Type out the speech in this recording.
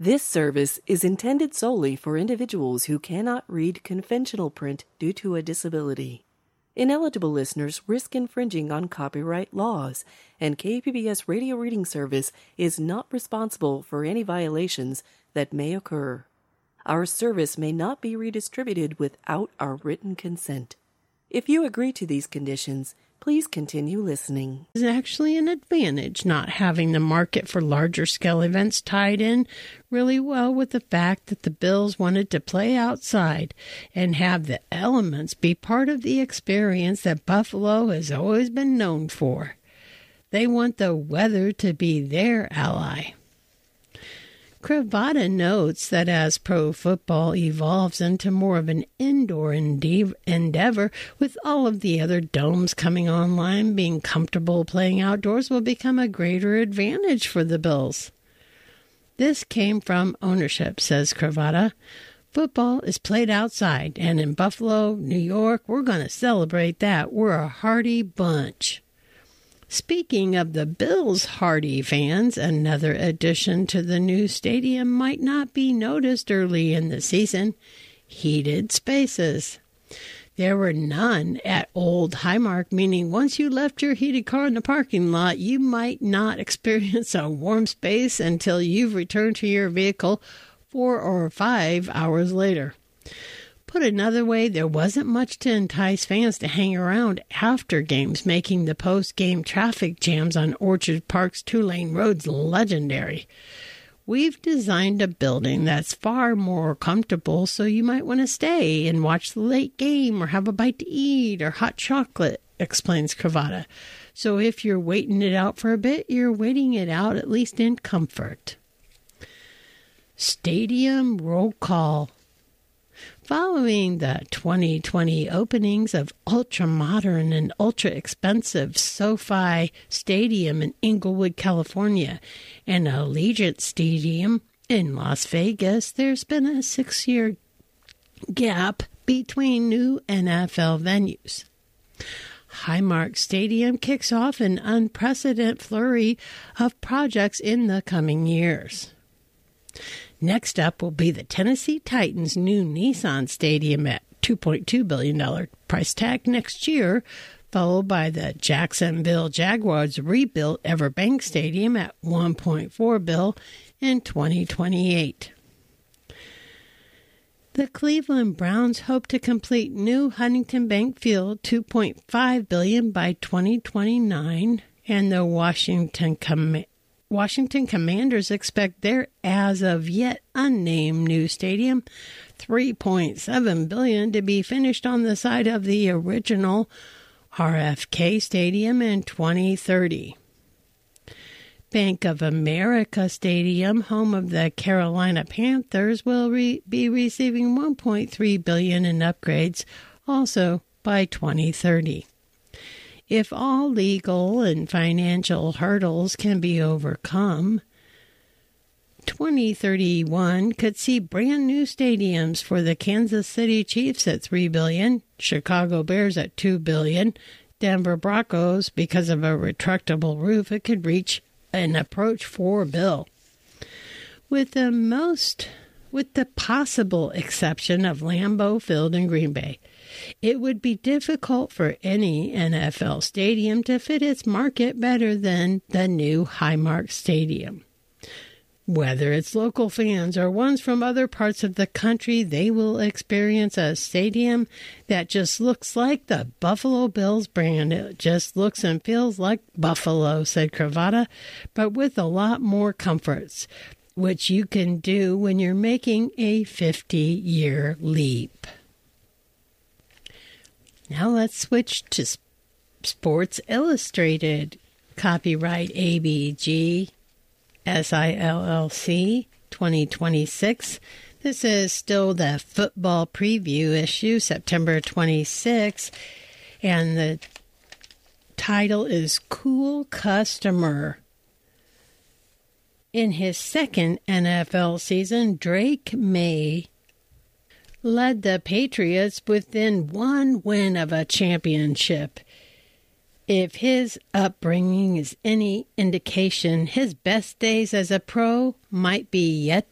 This service is intended solely for individuals who cannot read conventional print due to a disability. Ineligible listeners risk infringing on copyright laws, and KPBS Radio Reading Service is not responsible for any violations that may occur. Our service may not be redistributed without our written consent. If you agree to these conditions, please continue listening. It's actually an advantage not having the market for larger scale events tied in really well with the fact that the Bills wanted to play outside and have the elements be part of the experience that Buffalo has always been known for. They want the weather to be their ally. Cravatta notes that as pro football evolves into more of an indoor endeavor, with all of the other domes coming online, being comfortable playing outdoors will become a greater advantage for the Bills. This came from ownership, says Cravatta. Football is played outside, and in Buffalo, New York, we're going to celebrate that. We're a hardy bunch. Speaking of the Bills' hardy fans, another addition to the new stadium might not be noticed early in the season: heated spaces. There were none at Old Highmark, meaning once you left your heated car in the parking lot, you might not experience a warm space until you've returned to your vehicle 4 or 5 hours later. Put another way, there wasn't much to entice fans to hang around after games, making the post-game traffic jams on Orchard Park's 2-lane roads legendary. We've designed a building that's far more comfortable, so you might want to stay and watch the late game or have a bite to eat or hot chocolate, explains Cravatta. So if you're waiting it out for a bit, you're waiting it out at least in comfort. Stadium roll call. Following the 2020 openings of ultra-modern and ultra-expensive SoFi Stadium in Inglewood, California, and Allegiant Stadium in Las Vegas, there's been a 6-year gap between new NFL venues. Highmark Stadium kicks off an unprecedented flurry of projects in the coming years. Next up will be the Tennessee Titans' new Nissan Stadium at $2.2 billion price tag next year, followed by the Jacksonville Jaguars' rebuilt Everbank Stadium at $1.4 billion in 2028. The Cleveland Browns hope to complete new Huntington Bank Field $2.5 billion by 2029, and the Washington Commanders expect their as-of-yet unnamed new stadium, $3.7 billion, to be finished on the site of the original RFK Stadium in 2030. Bank of America Stadium, home of the Carolina Panthers, will be receiving $1.3 billion in upgrades, also by 2030. If all legal and financial hurdles can be overcome, 2031 could see brand new stadiums for the Kansas City Chiefs at $3 billion, Chicago Bears at $2 billion, Denver Broncos, because of a retractable roof, it could reach and approach $4 billion. With the possible exception of Lambeau Field in Green Bay, it would be difficult for any NFL stadium to fit its market better than the new Highmark Stadium. Whether it's local fans or ones from other parts of the country, they will experience a stadium that just looks like the Buffalo Bills brand. It just looks and feels like Buffalo, said Cravatta, but with a lot more comforts, which you can do when you're making a 50-year leap. Now let's switch to Sports Illustrated. Copyright ABG SILLC 2026. This is still the football preview issue, September 26, and the title is Cool Customer. In his second NFL season, Drake May led the Patriots within one win of a championship. If his upbringing is any indication, his best days as a pro might be yet